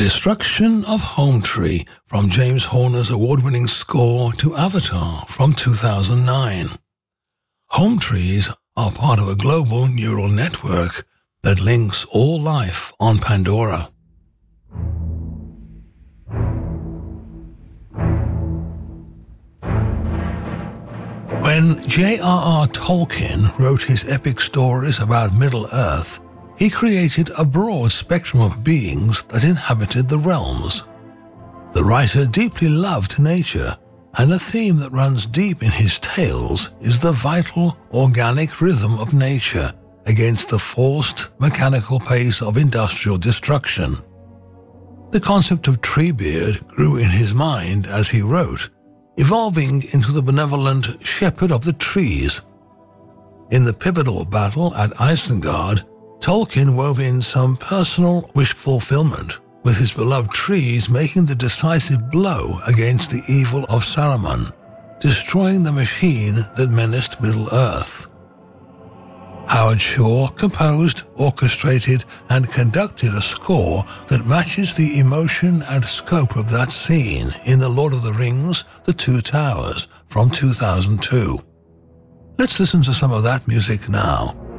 Destruction of Home Tree from James Horner's award-winning score to Avatar from 2009. Home trees are part of a global neural network that links all life on Pandora. When J.R.R. Tolkien wrote his epic stories about Middle-earth, he created a broad spectrum of beings that inhabited the realms. The writer deeply loved nature, and a theme that runs deep in his tales is the vital, organic rhythm of nature against the forced, mechanical pace of industrial destruction. The concept of Treebeard grew in his mind as he wrote, evolving into the benevolent shepherd of the trees. In the pivotal battle at Isengard, Tolkien wove in some personal wish fulfillment, with his beloved trees making the decisive blow against the evil of Saruman, destroying the machine that menaced Middle-earth. Howard Shore composed, orchestrated, and conducted a score that matches the emotion and scope of that scene in The Lord of the Rings: The Two Towers from 2002. Let's listen to some of that music now.